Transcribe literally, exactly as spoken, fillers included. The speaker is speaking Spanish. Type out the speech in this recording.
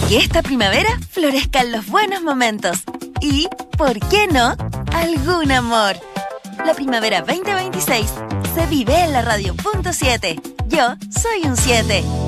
que esta primavera florezcan los buenos momentos. Y, ¿por qué no?, algún amor. La primavera veinte veintiséis se vive en la radio punto siete. Yo soy un siete.